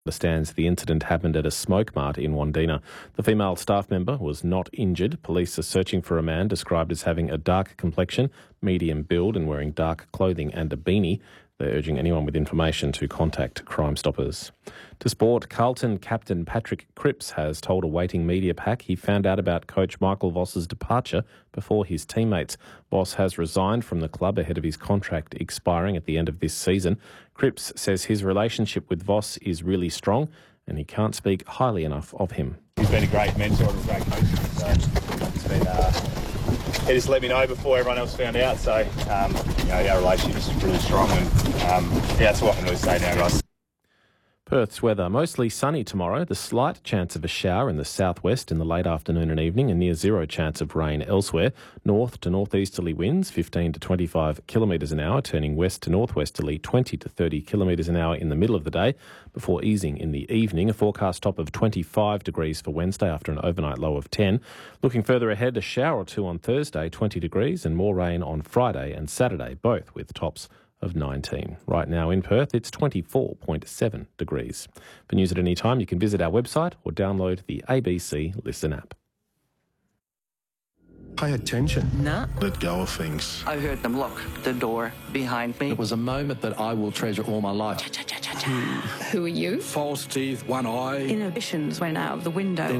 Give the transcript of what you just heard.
Understands the incident happened at a smoke mart in Wandina. The female staff member was not injured. Police are searching for a man described as having a dark complexion, medium build and wearing dark clothing and a beanie. They're urging anyone with information to contact Crime Stoppers. To sport, Carlton captain Patrick Cripps has told a waiting media pack he found out about coach Michael Voss's departure before his teammates. Voss has resigned from the club ahead of his contract expiring at the end of this season. Cripps says his relationship with Voss is really strong and he can't speak highly enough of him. He's been a great mentor and a great coach. So it's been, he just let me know before everyone else found out. So, our relationship is really strong and, that's all I can really say now, guys. Perth's weather, mostly sunny tomorrow. The slight chance of a shower in the southwest in the late afternoon and evening and near zero chance of rain elsewhere. North to northeasterly winds 15 to 25 kilometres an hour, turning west to northwesterly 20 to 30 kilometres an hour in the middle of the day before easing in the evening. A forecast top of 25 degrees for Wednesday after an overnight low of 10. Looking further ahead, a shower or two on Thursday, 20 degrees, and more rain on Friday and Saturday, both with tops of 19. Right now in Perth, it's 24.7 degrees. For news at any time, you can visit our website or download the ABC Listen app. Pay attention. Nah. Let go of things. I heard them lock the door behind me. It was a moment that I will treasure all my life. Who are you? False teeth, one eye. Inhibitions went out of the window.